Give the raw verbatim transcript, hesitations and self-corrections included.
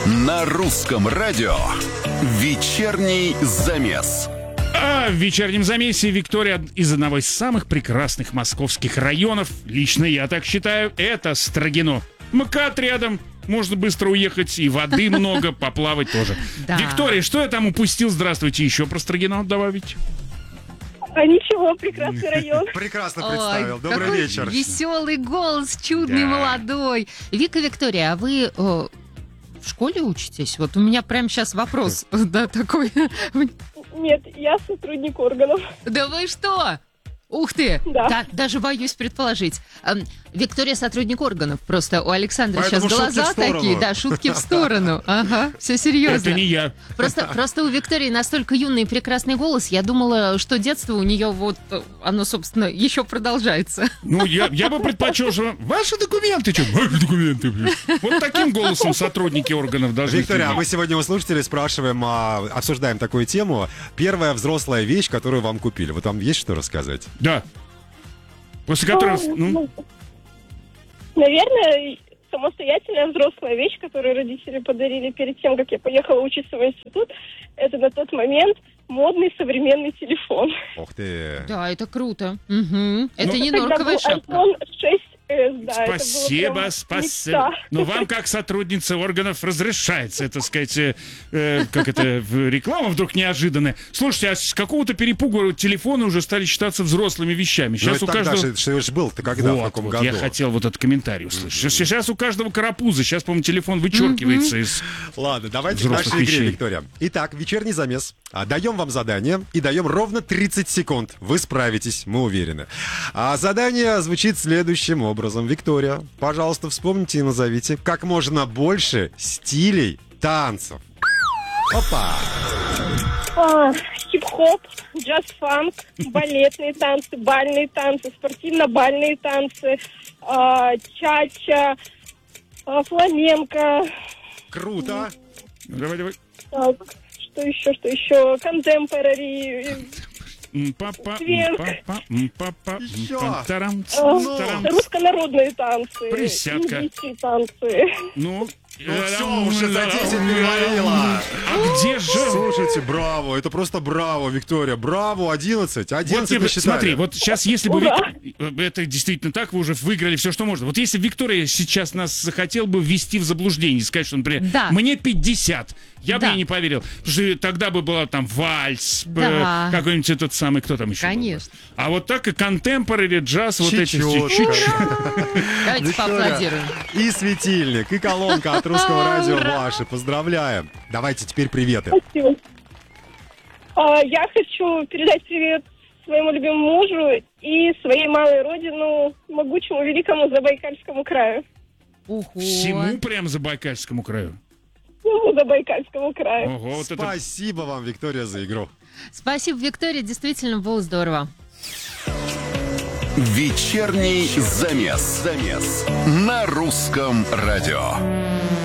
На русском радио «Вечерний замес». А в «Вечернем замесе» Виктория из одного из самых прекрасных московских районов. Лично я так считаю, это Строгино. МКАД рядом, можно быстро уехать, и воды много, поплавать тоже. Да. Виктория, что я там упустил? Здравствуйте, еще про Строгино добавить. А ничего, прекрасный район. Прекрасно представил. Ой, Добрый какой вечер. Веселый голос, чудный, Да. молодой. Вика, Виктория, а вы э, в школе учитесь? Вот у меня прямо сейчас вопрос, да, такой. Нет, я сотрудник органов. Да вы что? Ух ты! Да. Да, даже боюсь предположить. Эм, Виктория сотрудник органов. Просто у Александра Поэтому сейчас шутки глаза в сторону. такие, да, шутки в сторону. Ага, все серьезно. Это не я. Просто, просто у Виктории настолько юный и прекрасный голос, я думала, что детство у нее вот, э, оно, собственно, еще продолжается. Ну, я, я бы предпочел, что ваши документы, что? Ваши документы, блин. Вот таким голосом сотрудники органов должны... Виктория, а сидеть. мы сегодня у слушателей спрашиваем, а, обсуждаем такую тему. Первая взрослая вещь, которую вам купили. Вот вам есть что рассказать? Да. После которого... Ну, Наверное, самостоятельная взрослая вещь, которую родители подарили перед тем, как я поехала учиться в институт, это на тот момент модный современный телефон. Ух ты. Да, это круто. Мгм. Это не Тогда норковая был шапка. iPhone шесть эс, да. это было спасибо, прям спасибо. мечта. Но вам, как сотруднице органов, разрешается, это сказать, э, э, как это, в- реклама вдруг неожиданная. Слушайте, а с какого-то перепугу телефоны уже стали считаться взрослыми вещами. Ну, Сейчас это у тогда, каждого... что, что ж был-то когда, в Вот, каком вот, году? я хотел вот этот комментарий услышать. Сейчас у каждого карапуза, сейчас, по-моему, телефон вычеркивается из... Ладно, давайте к Взрослых нашей игре, вещей. Виктория. Итак, вечерний замес. А, даем вам задание и даем ровно тридцать секунд. Вы справитесь, мы уверены. А задание звучит следующим образом. Виктория, пожалуйста, вспомните и назовите как можно больше стилей танцев. Опа! А, хип-хоп, джаз-фанк, балетные танцы, бальные танцы, спортивно-бальные танцы, а, чача, а, фламенко. Круто! Ну, давай, давай. Так, что еще, что еще? Контемпорари. М, папа, м, Сверх. папа, м, папа, м, Еще. пам, тарам, ц, а, тарам. Руссконародные танцы. Присядка. Индийские танцы. Ну, Ну все, уже за десять перевалило. А где же... Слушайте, браво, это просто браво, Виктория, браво, одиннадцать, Вот одиннадцать тебе, насчитали. смотри, вот сейчас, если бы... Ура! Вик- Это действительно так, вы уже выиграли все, что можно. Вот если Виктория сейчас нас захотел бы ввести в заблуждение, сказать, что, например, Да. мне пятьдесят, я бы Да. ей не поверил. Потому что тогда бы была там вальс, Да. э, какой-нибудь этот самый, кто там еще был бы? Конечно. А вот так и контемпорари, джаз, вот эти все. Чечетка. Чуть-чуть. Давайте Виктория, поаплодируем. и светильник, и колонка от русского радио Ура! ваши. Поздравляем. Давайте теперь приветы. Спасибо. А, я хочу передать привет своему любимому мужу и своей малой родину, могучему великому Забайкальскому краю. Ого. Всему прям Забайкальскому краю. Ну, Забайкальскому краю. Ого, вот это... Спасибо вам, Виктория, за игру. Спасибо, Виктория, действительно было здорово. «Вечерний замес». Замес. На русском радио.